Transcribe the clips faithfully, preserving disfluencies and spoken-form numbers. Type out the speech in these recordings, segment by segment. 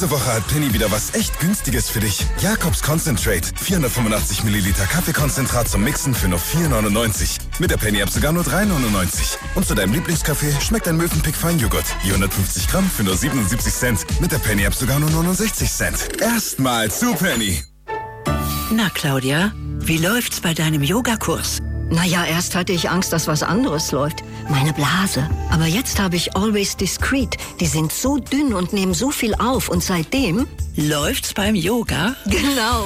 Diese Woche hat Penny wieder was echt Günstiges für dich. Jakobs Concentrate. vierhundertfünfundachtzig Milliliter Kaffeekonzentrat zum Mixen für nur vier neunundneunzig. Mit der Penny-App sogar nur drei neunundneunzig. Und zu deinem Lieblingskaffee schmeckt ein Mövenpick Feinjoghurt. Je hundertfünfzig Gramm für nur siebenundsiebzig Cent. Mit der Penny-App sogar nur neunundsechzig Cent. Erstmal zu Penny. Na, Claudia, wie läuft's bei deinem Yogakurs? Naja, erst hatte ich Angst, dass was anderes läuft. Meine Blase. Aber jetzt habe ich Always Discreet. Die sind so dünn und nehmen so viel auf. Und seitdem... Läuft's beim Yoga? Genau.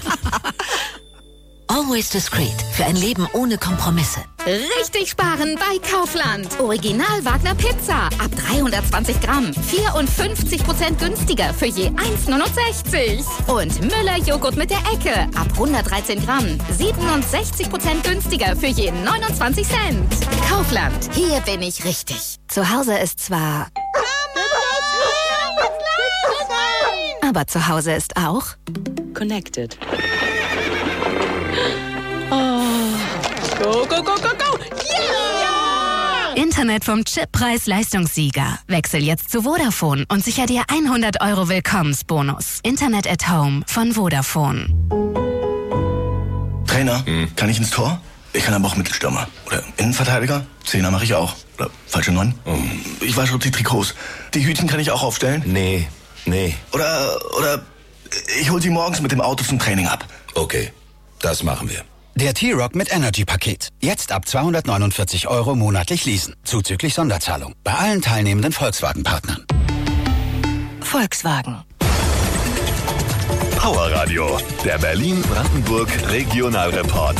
Always Discreet. Für ein Leben ohne Kompromisse. Richtig sparen bei Kaufland. Original Wagner Pizza. Ab dreihundertzwanzig Gramm. vierundfünfzig Prozent günstiger für je eins neunundsechzig. Und Müller Joghurt mit der Ecke. Ab hundertdreizehn Gramm. siebenundsechzig Prozent günstiger für je neunundzwanzig Cent. Kaufland. Hier bin ich richtig. Zu Hause ist zwar... Aber zu Hause ist auch... Connected. Go, go, go, go, go! Yeah! Internet vom Chip Preis-Leistungssieger. Wechsel jetzt zu Vodafone und sicher dir hundert Euro Willkommensbonus. Internet at Home von Vodafone. Trainer, hm. kann ich ins Tor? Ich kann aber auch Mittelstürmer. Oder Innenverteidiger? Zehner mache ich auch. Oder falsche Neun? Oh. Ich wasche die Trikots. Die Hütchen kann ich auch aufstellen? Nee, nee. Oder, oder ich hol sie morgens mit dem Auto zum Training ab. Okay, das machen wir. Der T-Rock mit Energy-Paket. Jetzt ab zweihundertneunundvierzig Euro monatlich leasen. Zuzüglich Sonderzahlung. Bei allen teilnehmenden Volkswagen-Partnern. Volkswagen. Powerradio. Der Berlin-Brandenburg Regionalreport.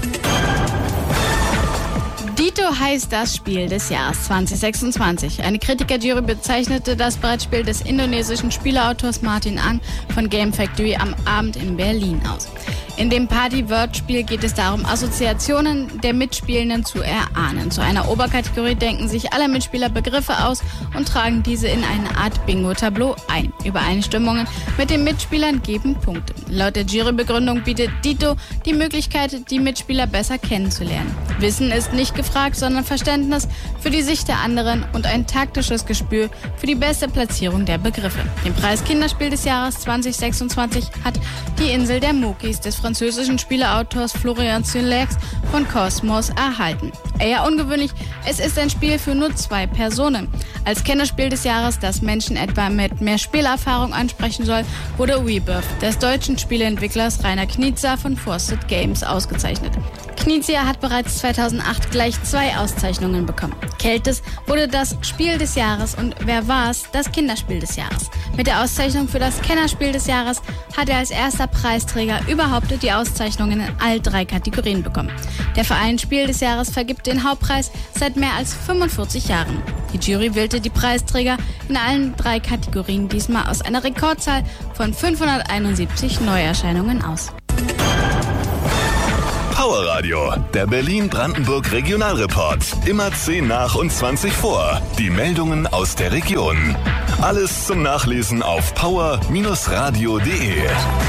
Dito heißt das Spiel des Jahres zwanzig sechsundzwanzig. Eine Kritikerjury bezeichnete das Brettspiel des indonesischen Spieleautors Martin Ang von Game Factory am Abend in Berlin aus. In dem Party-Word-Spiel geht es darum, Assoziationen der Mitspielenden zu erahnen. Zu einer Oberkategorie denken sich alle Mitspieler Begriffe aus und tragen diese in eine Art Bingo-Tableau ein. Übereinstimmungen mit den Mitspielern geben Punkte. Laut der Jurybegründung bietet Dito die Möglichkeit, die Mitspieler besser kennenzulernen. Wissen ist nicht gefragt, sondern Verständnis für die Sicht der anderen und ein taktisches Gespür für die beste Platzierung der Begriffe. Den Preis Kinderspiel des Jahres zwanzig sechsundzwanzig hat Die Insel der Mokis des französischen Spieleautors Florian Sillex von Cosmos erhalten. Eher ungewöhnlich, es ist ein Spiel für nur zwei Personen. Als Kennerspiel des Jahres, das Menschen etwa mit mehr Spielerfahrung ansprechen soll, wurde Rebirth des deutschen Spieleentwicklers Rainer Knizia von Forsted Games ausgezeichnet. Knizia hat bereits zweitausendacht gleich zwei Auszeichnungen bekommen. Keltis wurde das Spiel des Jahres und Wer war's das Kinderspiel des Jahres. Mit der Auszeichnung für das Kennerspiel des Jahres hat er als erster Preisträger überhaupt die Auszeichnungen in all drei Kategorien bekommen. Der Verein Spiel des Jahres vergibt den Hauptpreis seit mehr als fünfundvierzig Jahren. Die Jury wählte die Preisträger in allen drei Kategorien diesmal aus einer Rekordzahl von fünfhunderteinundsiebzig Neuerscheinungen aus. Powerradio, der Berlin-Brandenburg Regionalreport. Immer zehn nach und zwanzig vor. Die Meldungen aus der Region. Alles zum Nachlesen auf power Bindestrich radio punkt de.